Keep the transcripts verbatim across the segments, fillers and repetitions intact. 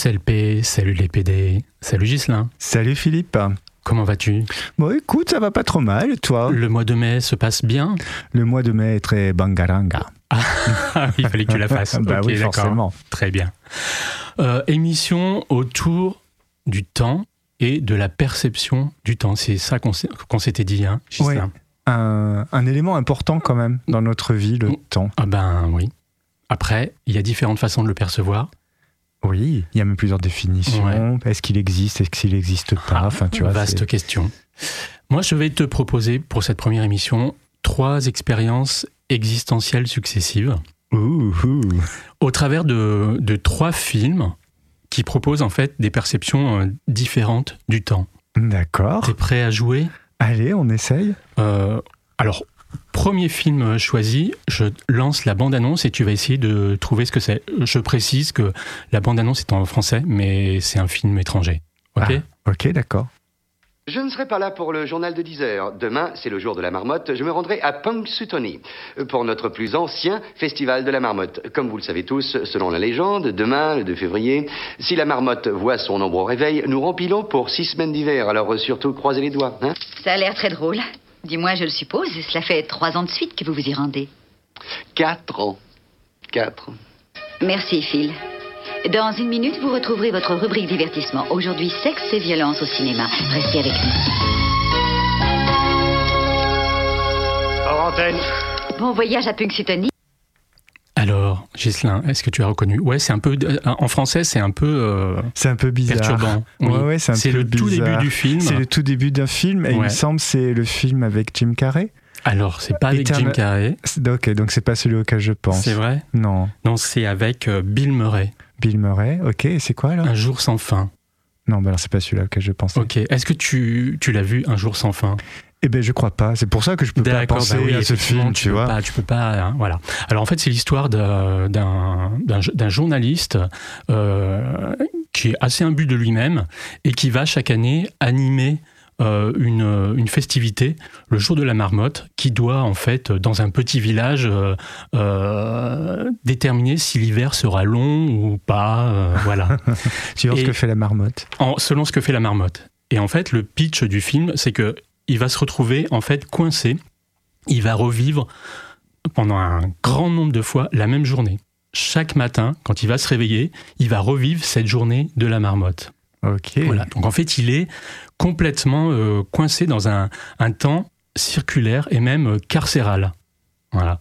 S L P, salut les P D, salut Ghislain. Salut Philippe. Comment vas-tu ? Bon écoute, ça va pas trop mal, et toi ? Le mois de mai se passe bien ? Le mois de mai est très bangaranga. Ah, il fallait que tu la fasses. Bah Ok, oui, d'accord. forcément. Très bien. Euh, émission autour du temps et de la perception du temps. C'est ça qu'on, s'est, qu'on s'était dit, hein, Ghislain ? Oui, un, un élément important quand même dans notre vie, le temps. Ah ben oui. Après, il y a différentes façons de le percevoir. Oui, il y a même plusieurs définitions. Ouais. Est-ce qu'il existe, est-ce qu'il n'existe pas ah, enfin, tu vois, Vaste c'est... question. Moi, je vais te proposer pour cette première émission trois expériences existentielles successives ouh, ouh. au travers de, de trois films qui proposent en fait des perceptions différentes du temps. D'accord. T'es prêt à jouer ? Allez, on essaye. Euh, alors, premier film choisi, je lance la bande-annonce et tu vas essayer de trouver ce que c'est. Je précise que la bande-annonce est en français, mais c'est un film étranger. Ok ? Ah, ok, d'accord. Je ne serai pas là pour le journal de dix heures. Demain, c'est le jour de la marmotte. Je me rendrai à Punxsutawney pour notre plus ancien festival de la marmotte. Comme vous le savez tous, selon la légende, demain, le deux février, si la marmotte voit son ombre au réveil, nous rempilons pour six semaines d'hiver. Alors surtout, croisez les doigts. Hein ? Ça a l'air très drôle. Dis-moi, je le suppose, cela fait trois ans de suite que vous vous y rendez. Quatre ans. Quatre. Merci, Phil. Dans une minute, vous retrouverez votre rubrique divertissement. Aujourd'hui, sexe et violence au cinéma. Restez avec nous. Hors antenne. Bon voyage à Punxsutawney. Alors, Ghislain, est-ce que tu as reconnu ? Ouais, c'est un peu. En français, c'est un peu. Euh, c'est un peu bizarre. Perturbant. Oui. Ouais, ouais, c'est un c'est peu le bizarre. tout début du film. C'est le tout début d'un film, et ouais. Il me semble que c'est le film avec Jim Carrey. Alors, c'est pas avec Eternal... Jim Carrey. Ok, donc c'est pas celui auquel je pense. C'est vrai ? Non. Non, c'est avec euh, Bill Murray. Bill Murray, ok, et c'est quoi alors ? Un jour sans fin. Non, bah alors c'est pas celui-là auquel je pensais. Ok, est-ce que tu, tu l'as vu, Un jour sans fin ? Eh ben je crois pas, c'est pour ça que je peux D'accord, pas penser bah oui, à ce film, tu, tu vois. Peux pas, tu peux pas, hein, voilà. Alors en fait, c'est l'histoire d'un, d'un, d'un, d'un journaliste euh, qui est assez imbu de lui-même et qui va chaque année animer Euh, une, une festivité, le jour de la marmotte, qui doit en fait, dans un petit village, euh, euh, déterminer si l'hiver sera long ou pas, euh, voilà. Selon ce que fait la marmotte. En, selon ce que fait la marmotte. Et en fait, le pitch du film, c'est que il va se retrouver en fait coincé. Il va revivre pendant un grand nombre de fois la même journée. Chaque matin, quand il va se réveiller, il va revivre cette journée de la marmotte. Ok. Voilà. Donc en fait, il est complètement euh, coincé dans un, un temps circulaire et même euh, carcéral. Voilà.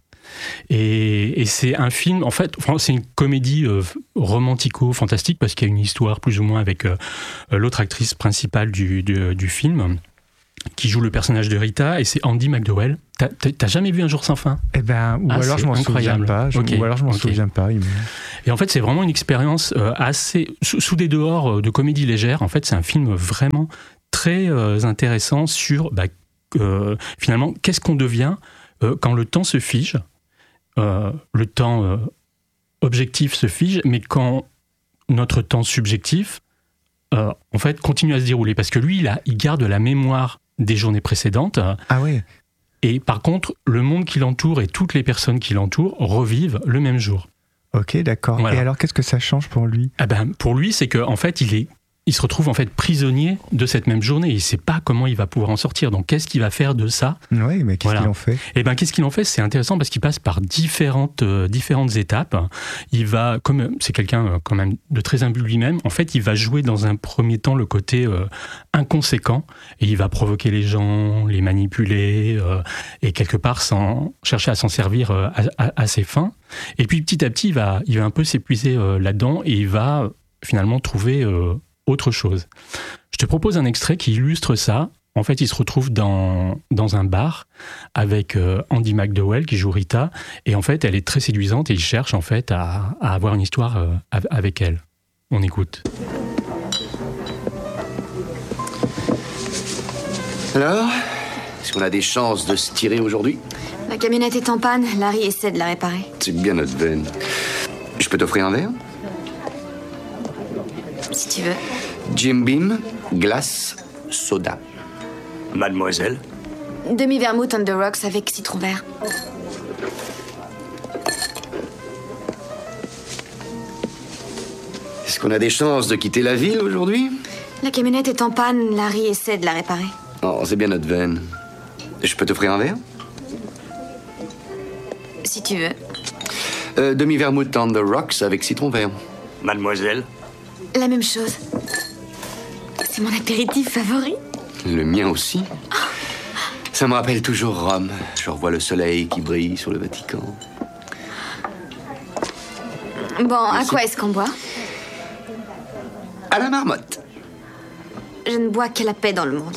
Et, et c'est un film, en fait, c'est une comédie euh, romantico-fantastique parce qu'il y a une histoire plus ou moins avec euh, l'autre actrice principale du, du, du film qui joue le personnage de Rita, et c'est Andie MacDowell. T'as, t'as jamais vu Un jour sans fin ? Eh ben, ou ah, alors je m'en incroyable. souviens pas. Je, okay. Ou alors je m'en okay. souviens pas. Il me... Et en fait, c'est vraiment une expérience euh, assez sous, sous des dehors de comédie légère. En fait, c'est un film vraiment très euh, intéressant sur bah, euh, finalement qu'est-ce qu'on devient euh, quand le temps se fige. Euh, le temps euh, objectif se fige, mais quand notre temps subjectif, euh, en fait, continue à se dérouler, parce que lui, il, a, il garde la mémoire des journées précédentes. Ah oui. Et par contre, le monde qui l'entoure et toutes les personnes qui l'entourent revivent le même jour. Ok, d'accord. Voilà. Et alors, qu'est-ce que ça change pour lui ? Ah ben, pour lui, c'est qu'en fait, il est il se retrouve en fait prisonnier de cette même journée. Il ne sait pas comment il va pouvoir en sortir. Donc, qu'est-ce qu'il va faire de ça ? Oui, mais qu'est-ce voilà. qu'il en fait ? Eh ben, qu'est-ce qu'il en fait ? C'est intéressant parce qu'il passe par différentes, euh, différentes étapes. Il va, comme c'est quelqu'un euh, quand même de très imbu lui-même, en fait, il va jouer dans un premier temps le côté euh, inconséquent, et il va provoquer les gens, les manipuler, euh, et quelque part sans chercher à s'en servir euh, à, à, à ses fins. Et puis, petit à petit, il va, il va un peu s'épuiser euh, là-dedans, et il va finalement trouver euh, autre chose. Je te propose un extrait qui illustre ça. En fait, il se retrouve dans, dans un bar avec euh, Andie MacDowell qui joue Rita, et en fait, elle est très séduisante et il cherche en fait à, à avoir une histoire euh, avec elle. On écoute. Alors, est-ce qu'on a des chances de se tirer aujourd'hui ? La camionnette est en panne, Larry essaie de la réparer. C'est bien notre veine. Je peux t'offrir un verre ? Si tu veux. Jim Beam, glace, soda. Mademoiselle ? Demi-vermouth on the rocks avec citron vert. Est-ce qu'on a des chances de quitter la ville aujourd'hui? La camionnette est en panne, Larry essaie de la réparer. Oh, c'est bien notre veine. Je peux t'offrir un verre? Si tu veux. Euh, demi-vermouth on the rocks avec citron vert. Mademoiselle? La même chose. C'est mon apéritif favori. Le mien aussi. Ça me rappelle toujours Rome. Je revois le soleil qui brille sur le Vatican. Bon, à Merci. quoi est-ce qu'on boit? À la marmotte. Je ne bois qu'à la paix dans le monde.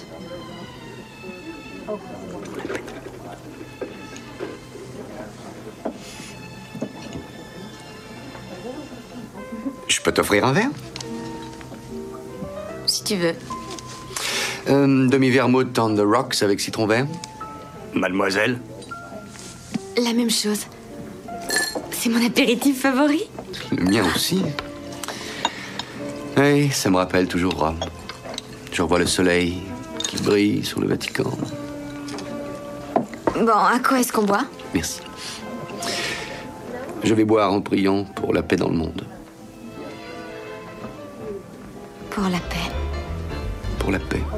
Je peux t'offrir un verre? Si tu veux. Euh, demi-vermouth on the rocks avec citron vert. Mademoiselle? La même chose. C'est mon apéritif favori. Le mien aussi. Oui, ça me rappelle toujours Rome. Je revois le soleil qui brille sur le Vatican. Bon, à quoi est-ce qu'on boit? Merci. Je vais boire en priant pour la paix dans le monde. Pour la paix. Pour la paix.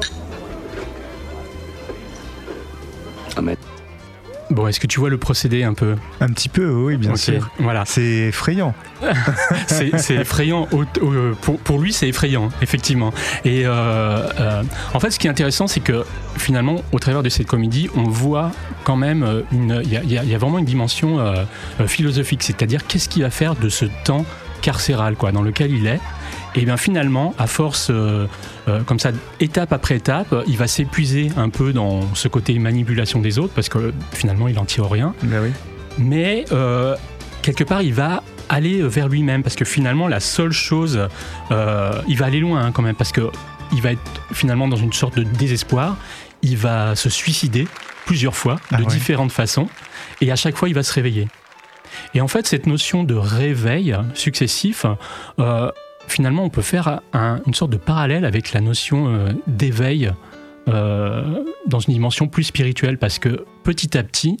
Amen. Bon, est-ce que tu vois le procédé un peu? Un petit peu, oui, bien Ok, sûr. voilà. C'est effrayant. C'est c'est effrayant. Au- au- pour, pour lui, c'est effrayant, effectivement. Et euh, euh, en fait, ce qui est intéressant, c'est que finalement, au travers de cette comédie, on voit quand même une. Il y a, il y a- il y a vraiment une dimension euh, euh, philosophique, c'est-à-dire qu'est-ce qu'il va faire de ce temps carcéral, quoi, dans lequel il est. Et bien finalement, à force, euh, euh, comme ça, étape après étape, il va s'épuiser un peu dans ce côté manipulation des autres, parce que finalement, il n'en tire rien. Ben oui. Mais euh, quelque part, il va aller vers lui-même, parce que finalement, la seule chose, euh, il va aller loin hein, quand même, parce que il va être finalement dans une sorte de désespoir. Il va se suicider plusieurs fois, Ah de ouais. différentes façons, et à chaque fois, il va se réveiller. Et en fait, cette notion de réveil successif, euh, finalement, on peut faire un- une sorte de parallèle avec la notion euh, d'éveil euh, dans une dimension plus spirituelle, parce que petit à petit,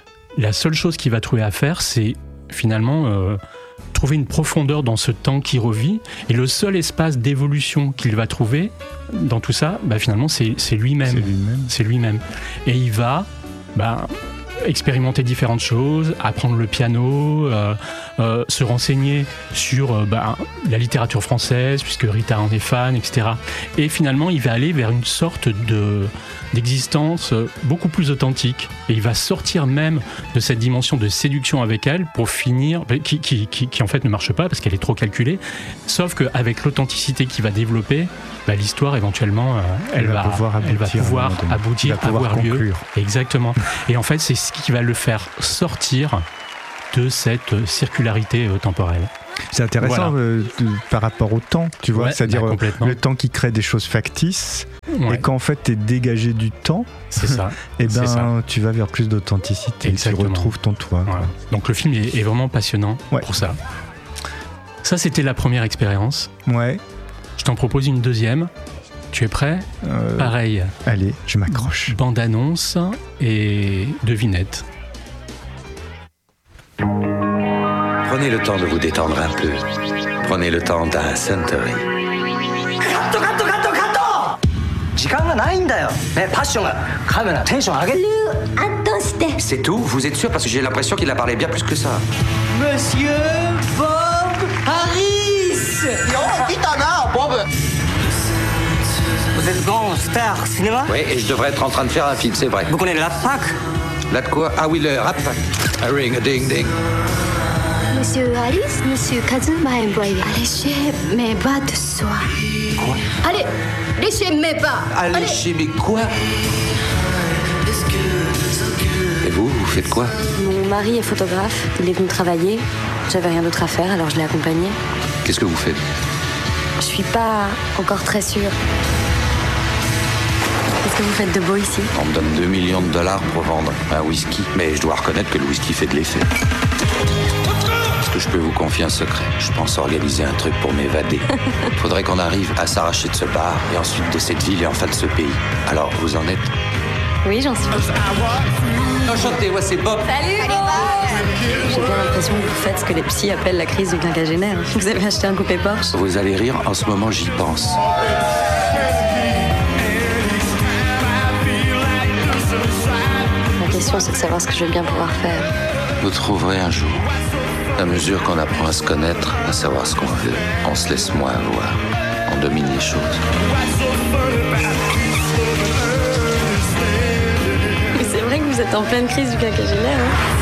la seule chose qu'il va trouver à faire, c'est finalement euh, trouver une profondeur dans ce temps qu'il revit, et le seul espace d'évolution qu'il va trouver dans tout ça, bah, finalement, c'est c'est lui-même. C'est lui-même. C'est lui-même. Et il va bah, expérimenter différentes choses, apprendre le piano, euh, euh, se renseigner sur euh, bah, la littérature française, puisque Rita en est fan, et cetera. Et finalement, il va aller vers une sorte de, d'existence beaucoup plus authentique. Et il va sortir même de cette dimension de séduction avec elle pour finir, qui, qui, qui, qui en fait ne marche pas parce qu'elle est trop calculée. Sauf qu'avec l'authenticité qu'il va développer, bah, l'histoire éventuellement, euh, elle, Elle va va, pouvoir elle va aboutir à un pouvoir moment donné. aboutir, Il va pouvoir avoir lieu. conclure. Exactement. Et en fait, c'est ce qui va le faire sortir de cette circularité euh, temporelle. C'est intéressant Voilà. euh, de- par rapport au temps, tu vois, Ouais, c'est-à-dire bah, euh, complètement. le temps qui crée des choses factices, Ouais, et quand en fait tu es dégagé du temps, c'est ça. et C'est ça. ben tu vas vers plus d'authenticité, tu Exactement. retrouves ton toi. Voilà. Donc le film est, est vraiment passionnant Ouais. pour ça. Ça, c'était la première expérience. Ouais, Je t'en propose une deuxième. Tu es prêt? euh, Pareil, allez, je m'accroche. bande-annonce et devinette. Prenez le temps de vous détendre un peu. Prenez le temps d'un Suntory. 時間がないんだよ、ね、パッションがカメラテンション上げる C'est tout? Vous êtes sûr? Parce que j'ai l'impression qu'il a parlé bien plus que ça. Monsieur Bob Harris. Vous êtes grand star cinéma. Oui, et je devrais être en train de faire un film, c'est vrai. Vous connaissez la fac. Là de quoi? Ah oui, le rap. A ring, a ding, ding. Monsieur Alice, Monsieur Kazuma Emboy. Allez mes bas de soie. Quoi? Allez, léchez mes bas. Allez chez mes quoi? Et vous, vous faites quoi? Mon mari est photographe, il est venu travailler. J'avais rien d'autre à faire, alors je l'ai accompagné. Qu'est-ce que vous faites? Je suis pas encore très sûre. Qu'est-ce que vous faites de beau ici? On me donne deux millions de dollars pour vendre un whisky. Mais je dois reconnaître que le whisky fait de l'effet. Est-ce que je peux vous confier un secret? Je pense organiser un truc pour m'évader. Faudrait qu'on arrive à s'arracher de ce bar, et ensuite de cette ville, et enfin de ce pays. Alors, vous en êtes? Oui, j'en suis. Enchanté, moi c'est Bob. Salut, J'ai bien l'impression que vous faites ce que les psys appellent la crise du quinquagénaire. Vous avez acheté un coupé Porsche? Vous allez rire, en ce moment j'y pense. La question, c'est de savoir ce que je vais bien pouvoir faire. Vous trouverez un jour. À mesure qu'on apprend à se connaître, à savoir ce qu'on veut, on se laisse moins avoir. On domine les choses. Mais c'est vrai que vous êtes en pleine crise du quinquagénaire, hein?